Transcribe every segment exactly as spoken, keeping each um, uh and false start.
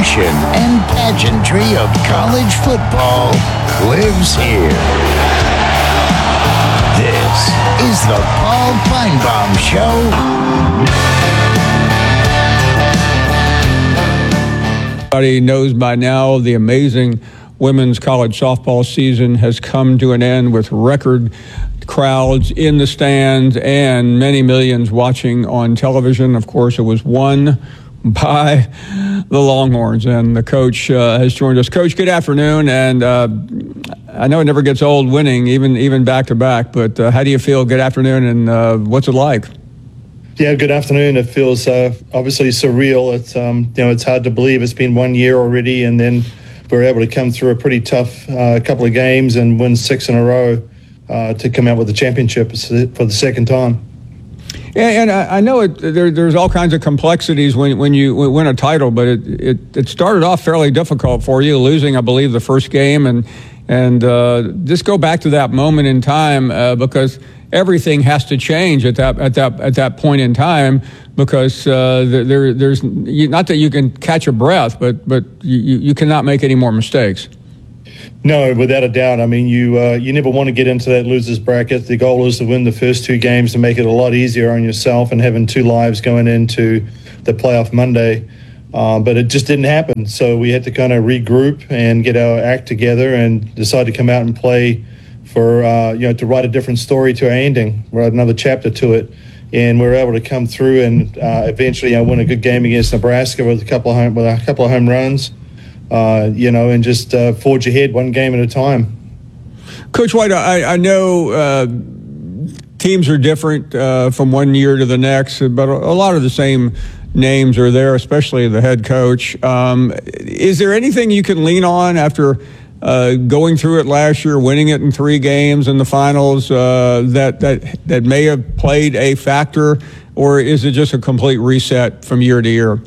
passion and pageantry of college football lives here. This is the Paul Finebaum Show. Everybody knows by now the amazing women's college softball season has come to an end with record crowds in the stands and many millions watching on television. Of course, it was won by the Longhorns, and the coach uh, has joined us. Coach, good afternoon, and uh, I know it never gets old winning, even even back to back, but uh, how do you feel? Good afternoon, and uh, what's it like? Yeah, good afternoon. It feels uh, obviously surreal. It's um, you know, it's hard to believe it's been one year already, and then we were able to come through a pretty tough uh, couple of games and win six in a row uh, to come out with the championship for the second time. Yeah, and I, I know it, there, there's all kinds of complexities when when you win a title, but it, it, it started off fairly difficult for you, losing, I believe, the first game, and and uh, just go back to that moment in time uh, because everything has to change at that at that at that point in time, because uh, there there's not that you can catch a breath, but but you, you cannot make any more mistakes. No, without a doubt. I mean, you uh, you never want to get into that losers bracket. The goal is to win the first two games to make it a lot easier on yourself and having two lives going into the playoff Monday. Uh, but it just didn't happen. So we had to kind of regroup and get our act together and decide to come out and play for, uh, you know, to write a different story to our ending, write another chapter to it. And we were able to come through and uh, eventually I win a good game against Nebraska with a couple of home, with a couple of home runs. Uh, you know, and just uh, forge ahead one game at a time. Coach White, I, I know uh, teams are different uh, from one year to the next, but a lot of the same names are there, especially the head coach. Um, is there anything you can lean on after uh, going through it last year, winning it in three games in the finals, uh, that, that, that may have played a factor, or is it just a complete reset from year to year?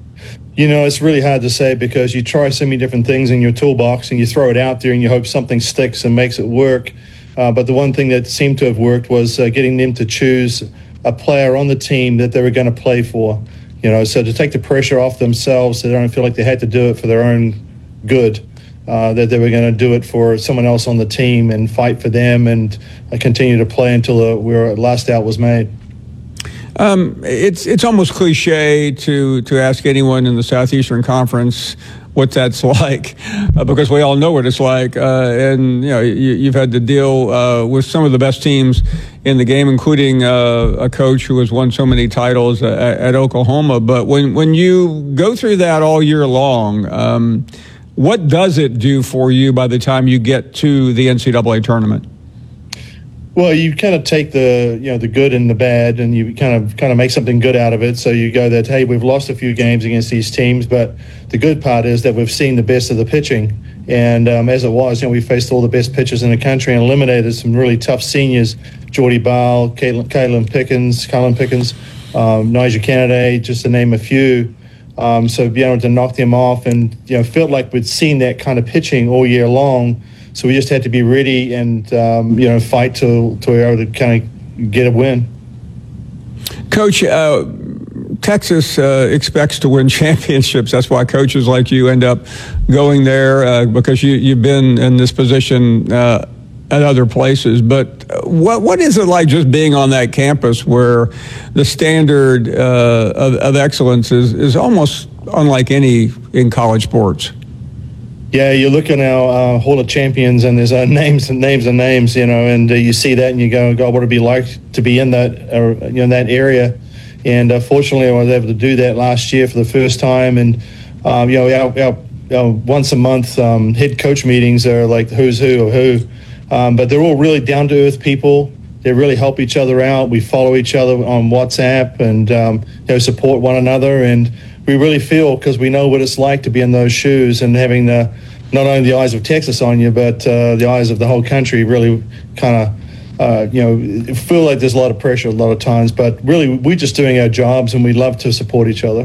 You know, it's really hard to say because you try so many different things in your toolbox and you throw it out there and you hope something sticks and makes it work. Uh, but the one thing that seemed to have worked was uh, getting them to choose a player on the team that they were going to play for. You know, so to take the pressure off themselves so they don't feel like they had to do it for their own good, uh, that they were going to do it for someone else on the team and fight for them and uh, continue to play until the where last out was made. Um, it's it's almost cliche to to ask anyone in the Southeastern Conference what that's like, uh, because we all know what it's like, uh, and you know you, you've had to deal uh, with some of the best teams in the game, including uh, a coach who has won so many titles at, at Oklahoma. But when when you go through that all year long, um, what does it do for you by the time you get to the N C double A tournament? Well, you kind of take the you know the good and the bad, and you kind of kind of make something good out of it. So you go that, hey, we've lost a few games against these teams, but the good part is that we've seen the best of the pitching. And um, as it was, you know, we faced all the best pitchers in the country and eliminated some really tough seniors: Jordy Ball, Caitlin, Caitlin Pickens, Colin Pickens, um, Nigel Kennedy, just to name a few. Um, so being able to knock them off, and you know, felt like we'd seen that kind of pitching all year long. So we just had to be ready and, um, you know, fight to, to be able to kind of get a win. Coach, uh, Texas uh, expects to win championships. That's why coaches like you end up going there, uh, because you, you've been in this position uh, at other places. But what what is it like just being on that campus where the standard uh, of, of excellence is, is almost unlike any in college sports? Yeah, you look at our uh, Hall of Champions, and there's uh, names and names and names, you know, and uh, you see that, and you go, God, what would it be like to be in that, uh, you know, that area? And uh, fortunately, I was able to do that last year for the first time. And um, you know, our, our, our once a month um, head coach meetings are like who's who of who, um, but they're all really down to earth people. They really help each other out. We follow each other on WhatsApp and um, you know, support one another. And we really feel, because we know what it's like to be in those shoes and having the, not only the eyes of Texas on you, but uh, the eyes of the whole country really kind of, uh, you know, feel like there's a lot of pressure a lot of times. But really, we're just doing our jobs, and we love to support each other.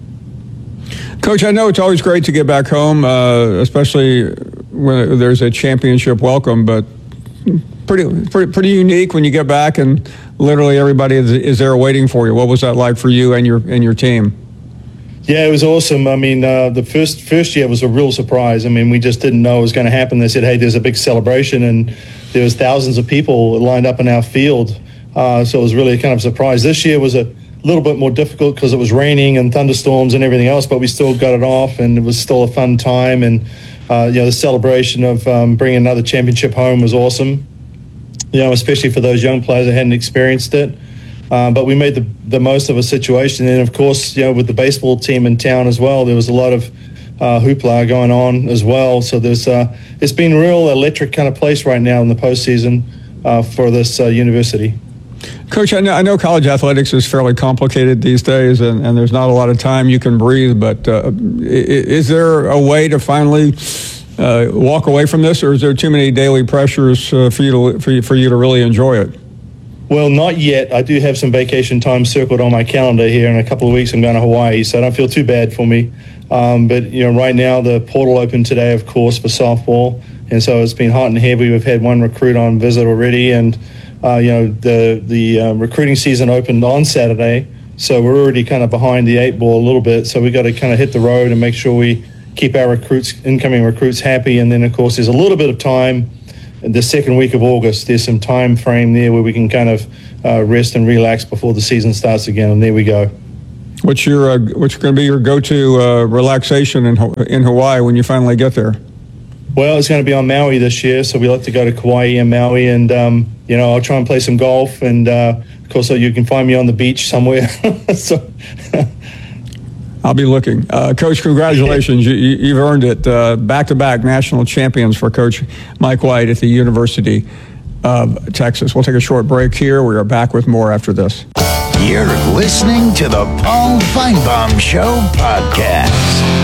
Coach, I know it's always great to get back home, uh, especially when there's a championship welcome, but pretty, pretty pretty unique when you get back and literally everybody is, is there waiting for you. What was that like for you and your and your team? Yeah, it was awesome. I mean, uh, the first first year was a real surprise. I mean, we just didn't know it was going to happen. They said, hey, there's a big celebration, and there was thousands of people lined up in our field. Uh, so it was really kind of a surprise. This year was a little bit more difficult because it was raining and thunderstorms and everything else, but we still got it off, and it was still a fun time. And, uh, you know, the celebration of um, bringing another championship home was awesome, you know, especially for those young players that hadn't experienced it. Uh, but we made the, the most of a situation. And, of course, you know, with the baseball team in town as well, there was a lot of uh, hoopla going on as well. So there's uh, it's been a real electric kind of place right now in the postseason uh, for this uh, university. Coach, I know, I know college athletics is fairly complicated these days, and, and there's not a lot of time you can breathe, but uh, is there a way to finally uh, walk away from this, or is there too many daily pressures uh, for you to for you, for you to really enjoy it? Well, not yet. I do have some vacation time circled on my calendar here. In a couple of weeks, I'm going to Hawaii, so I don't feel too bad for me. Um, but, you know, right now the portal opened today, of course, for softball, and so it's been hot and heavy. We've had one recruit on visit already, and, uh, you know, the, the um, recruiting season opened on Saturday, so we're already kind of behind the eight ball a little bit, so we got to kind of hit the road and make sure we keep our recruits, incoming recruits happy. And then, of course, there's a little bit of time the second week of August. There's some time frame there where we can kind of uh, rest and relax before the season starts again, and there we go. What's your uh, what's going to be your go-to uh, relaxation in in Hawaii when you finally get there? Well, it's going to be on Maui this year, so we like to go to Kauai and Maui, and um, you know, I'll try and play some golf, and uh, of course, so you can find me on the beach somewhere. so. I'll be looking. Uh, Coach, congratulations. you, you've earned it. Uh, back-to-back national champions for Coach Mike White at the University of Texas. We'll take a short break here. We are back with more after this. You're listening to the Paul Finebaum Show podcast.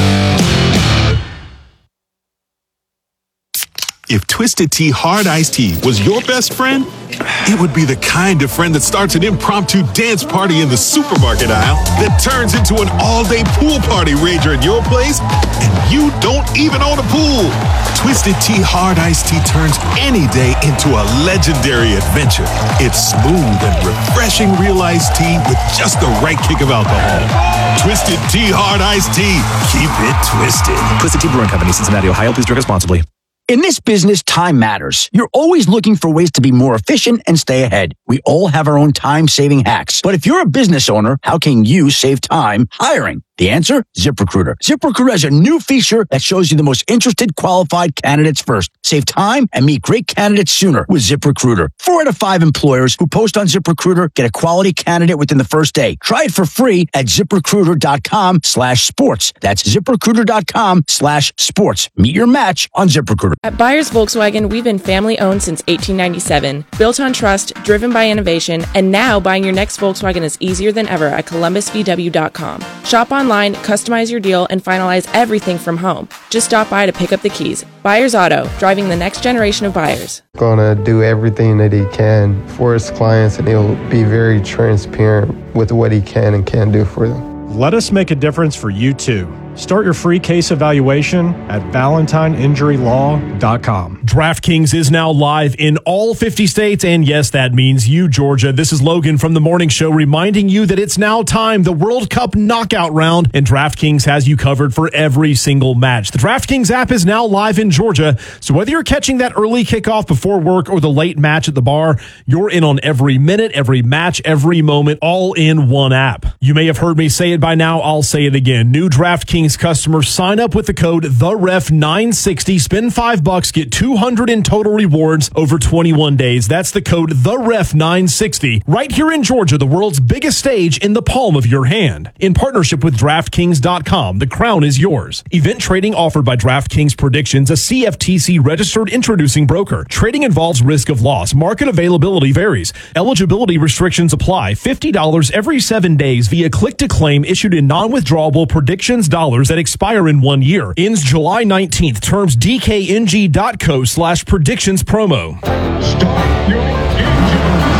If Twisted Tea Hard Iced Tea was your best friend, it would be the kind of friend that starts an impromptu dance party in the supermarket aisle that turns into an all-day pool party rager at your place, and you don't even own a pool. Twisted Tea Hard Iced Tea turns any day into a legendary adventure. It's smooth and refreshing real iced tea with just the right kick of alcohol. Twisted Tea Hard Iced Tea. Keep it twisted. Twisted Tea Brewing Company, Cincinnati, Ohio. Please drink responsibly. In this business, time matters. You're always looking for ways to be more efficient and stay ahead. We all have our own time-saving hacks. But if you're a business owner, how can you save time hiring? The answer? ZipRecruiter. ZipRecruiter has a new feature that shows you the most interested qualified candidates first. Save time and meet great candidates sooner with ZipRecruiter. Four out of five employers who post on ZipRecruiter get a quality candidate within the first day. Try it for free at ZipRecruiter.com slash sports. That's ZipRecruiter.com slash sports. Meet your match on ZipRecruiter. At Byers Volkswagen, we've been family-owned since eighteen ninety-seven, built on trust, driven by innovation, and now buying your next Volkswagen is easier than ever at Columbus V W dot com. Shop online, customize your deal, and finalize everything from home. Just stop by to pick up the keys. Byers Auto, driving the next generation of buyers. Gonna do everything that he can for his clients, and he'll be very transparent with what he can and can't do for them. Let us make a difference for you too. Start your free case evaluation at valentine injury law dot com. DraftKings is now live in all fifty states, and yes, that means you, Georgia. This is Logan from The Morning Show reminding you that it's now time, the World Cup knockout round, and DraftKings has you covered for every single match. The DraftKings app is now live in Georgia, so whether you're catching that early kickoff before work or the late match at the bar, you're in on every minute, every match, every moment, all in one app. You may have heard me say it by now. I'll say it again. New DraftKings customers sign up with the code the ref nine sixty, spend five bucks, get two hundred in total rewards over twenty-one days. That's the code the ref nine sixty. Right here in Georgia, the world's biggest stage in the palm of your hand. In partnership with DraftKings dot com, the crown is yours. Event trading offered by DraftKings Predictions, a C F T C registered introducing broker. Trading involves risk of loss. Market availability varies. Eligibility restrictions apply. fifty dollars every seven days via click to claim issued in non-withdrawable predictions dollars that expire in one year. Ends July nineteenth. Terms D K N G dot co slash predictions promo. Start your engine.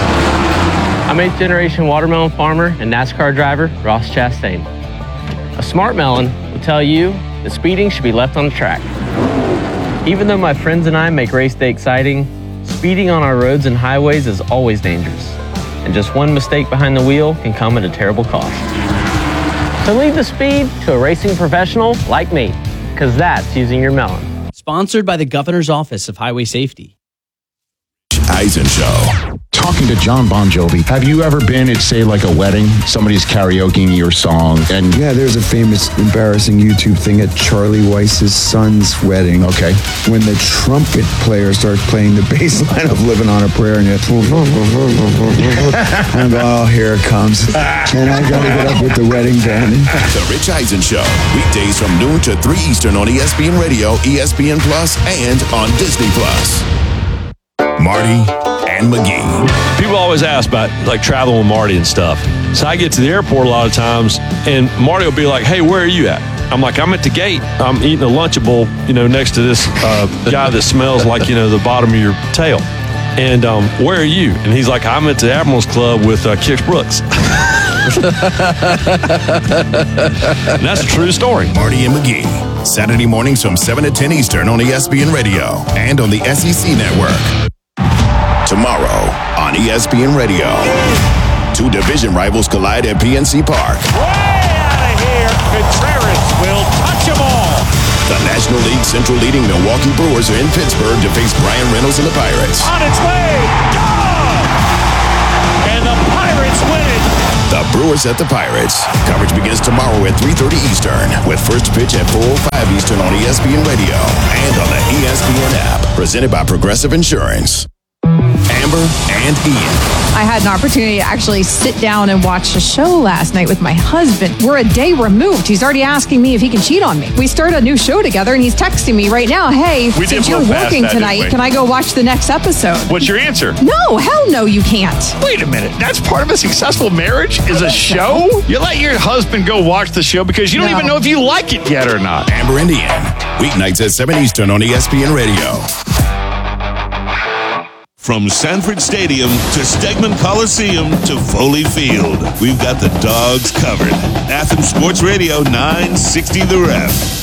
I'm eighth generation watermelon farmer and NASCAR driver Ross Chastain. A smart melon will tell you that speeding should be left on the track. Even though my friends and I make race day exciting, speeding on our roads and highways is always dangerous. And just one mistake behind the wheel can come at a terrible cost. So leave the speed to a racing professional like me, because that's using your Melon. Sponsored by the Governor's Office of Highway Safety. Eisen Show. Talking to John Bon Jovi. Have you ever been at, say, like a wedding? Somebody's karaokeing your song, and yeah, there's a famous, embarrassing YouTube thing at Charlie Weiss's son's wedding. Okay. When the trumpet player starts playing the bass line of "Living on a Prayer," and it's and I go, oh, here it comes, and I gotta get up with the wedding band. The Rich Eisen Show, weekdays from noon to three Eastern on E S P N Radio, E S P N Plus, and on Disney Plus. Marty and McGee. People always ask about like traveling with Marty and stuff. So I get to the airport a lot of times, and Marty will be like, "Hey, where are you at?" I'm like, "I'm at the gate. I'm eating a Lunchable, you know, next to this uh, guy that smells like, you know, the bottom of your tail." And um, where are you? And he's like, "I'm at the Admirals Club with uh, Kix Brooks." And that's a true story. Marty and McGee, Saturday mornings from seven to ten Eastern on E S P N Radio and on the S E C Network. Tomorrow on E S P N Radio, two division rivals collide at P N C Park. Way out of here, Contreras will touch them all. The National League Central leading Milwaukee Brewers are in Pittsburgh to face Brian Reynolds and the Pirates. On its way, gone! And the Pirates win it. The Brewers at the Pirates. Coverage begins tomorrow at three thirty Eastern with first pitch at four oh five Eastern on E S P N Radio and on the E S P N app. Presented by Progressive Insurance. Amber and Ian. I had an opportunity to actually sit down and watch a show last night with my husband. We're a day removed. He's already asking me if he can cheat on me. We started a new show together, and he's texting me right now, hey, We since did you're blow past working that, didn't tonight, we? can I go watch the next episode? What's your answer? No, hell no, you can't. Wait a minute. That's part of a successful marriage is a show? You let your husband go watch the show because you don't No. even know if you like it yet or not. Amber and Ian. Weeknights at seven Eastern on E S P N Radio. From Sanford Stadium to Stegman Coliseum to Foley Field, we've got the Dogs covered. Athens Sports Radio nine sixty The Ref.